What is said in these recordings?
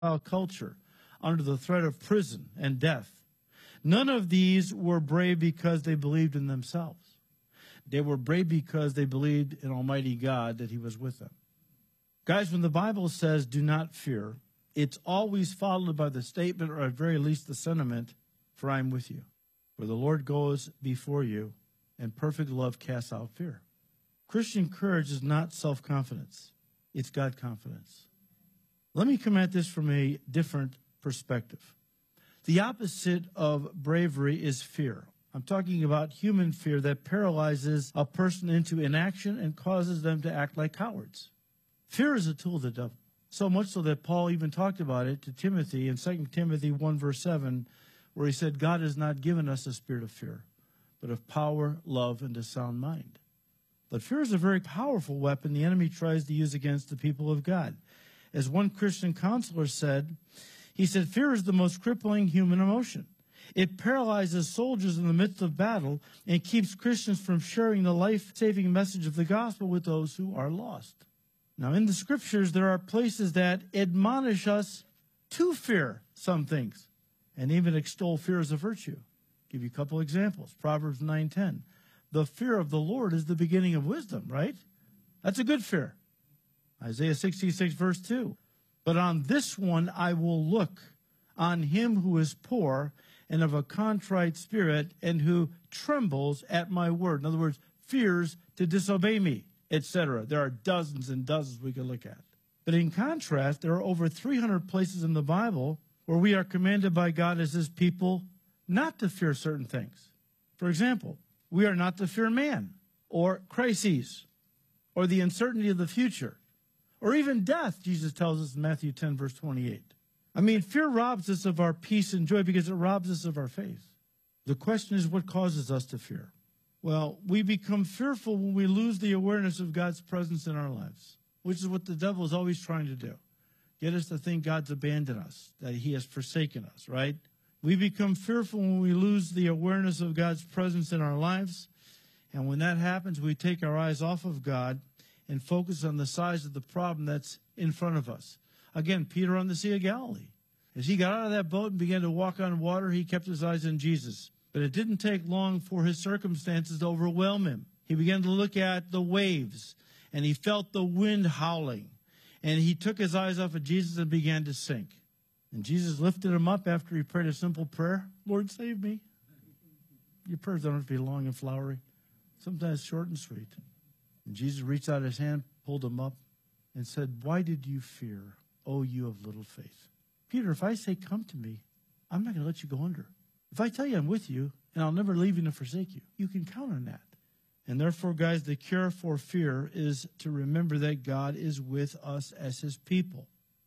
culture, under the threat of prison and death. None of these were brave because they believed in themselves. They were brave because they believed in Almighty God, that He was with them. Guys, when the Bible says do not fear, it's always followed by the statement, or at very least the sentiment, for I am with you. For the Lord goes before you, and perfect love casts out fear. Christian courage is not self-confidence. It's God confidence. Let me come at this from a different perspective. The opposite of bravery is fear. I'm talking about human fear that paralyzes a person into inaction and causes them to act like cowards. Fear is a tool of the devil, so much so that Paul even talked about it to Timothy in 2 Timothy 1 verse 7, where he said, God has not given us a spirit of fear, but of power, love, and a sound mind. But fear is a very powerful weapon the enemy tries to use against the people of God. As one Christian counselor said, he said, fear is the most crippling human emotion. It paralyzes soldiers in the midst of battle and keeps Christians from sharing the life-saving message of the gospel with those who are lost. Now, in the scriptures, there are places that admonish us to fear some things and even extol fear as a virtue. I'll give you a couple examples. Proverbs 9:10. The fear of the Lord is the beginning of wisdom, right? That's a good fear. Isaiah 66 verse 2. But on this one I will look, on him who is poor and of a contrite spirit, and who trembles at my word. In other words, fears to disobey me, etc. There are dozens and dozens we could look at. But in contrast, there are over 300 places in the Bible where we are commanded by God as His people not to fear certain things. For example, we are not to fear man, or crises, or the uncertainty of the future, or even death, Jesus tells us in Matthew 10, verse 28. I mean, fear robs us of our peace and joy because it robs us of our faith. The question is, what causes us to fear? Well, we become fearful when we lose the awareness of God's presence in our lives, which is what the devil is always trying to do. Get us to think God's abandoned us, that He has forsaken us, right? We become fearful when we lose the awareness of God's presence in our lives. And when that happens, we take our eyes off of God and focus on the size of the problem that's in front of us. Again, Peter on the Sea of Galilee. As he got out of that boat and began to walk on water, he kept his eyes on Jesus. But it didn't take long for his circumstances to overwhelm him. He began to look at the waves, and he felt the wind howling. And he took his eyes off of Jesus and began to sink. And Jesus lifted him up after he prayed a simple prayer. Lord, save me. Your prayers don't have to be long and flowery. Sometimes short and sweet. And Jesus reached out His hand, pulled him up, and said, why did you fear, O you of little faith? Peter, if I say, come to me, I'm not going to let you go under. If I tell you I'm with you, and I'll never leave you nor forsake you, you can count on that. And therefore, guys, the cure for fear is to remember that God is with us as His people.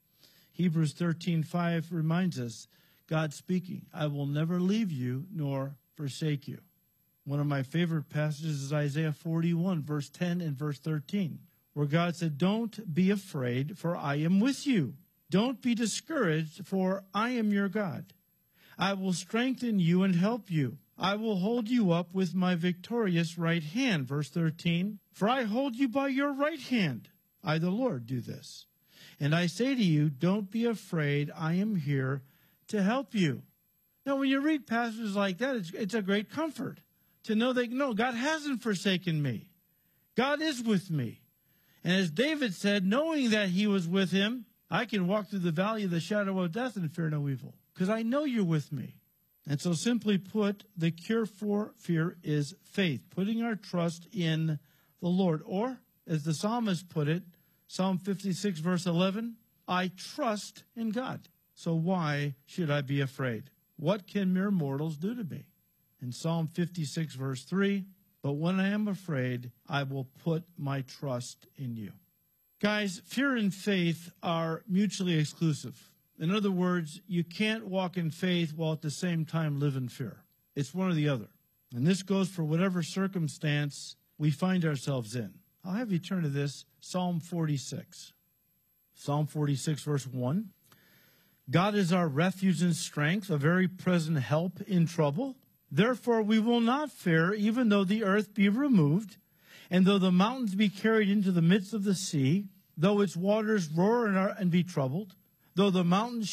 Hebrews 13:5 reminds us, God speaking, I will never leave you nor forsake you. One of my favorite passages is Isaiah 41, verse 10 and verse 13, where God said, don't be afraid, for I am with you. Don't be discouraged, for I am your God. I will strengthen you and help you. I will hold you up with my victorious right hand. Verse 13, for I hold you by your right hand. I, the Lord, do this. And I say to you, don't be afraid. I am here to help you. Now, when you read passages like that, it's a great comfort to know that, no, God hasn't forsaken me. God is with me. And as David said, knowing that He was with him, I can walk through the valley of the shadow of death and fear no evil, because I know you're with me. And so simply put, the cure for fear is faith, putting our trust in the Lord. Or, as the psalmist put it, Psalm 56, verse 11, I trust in God. So why should I be afraid? What can mere mortals do to me? In Psalm 56, verse 3, but when I am afraid, I will put my trust in you. Guys, fear and faith are mutually exclusive. In other words, you can't walk in faith while at the same time live in fear. It's one or the other. And this goes for whatever circumstance we find ourselves in. I'll have you turn to this, Psalm 46. Psalm 46, verse 1. God is our refuge and strength, a very present help in trouble. Therefore we will not fear, even though the earth be removed, and though the mountains be carried into the midst of the sea, though its waters roar and be troubled, Though the mountains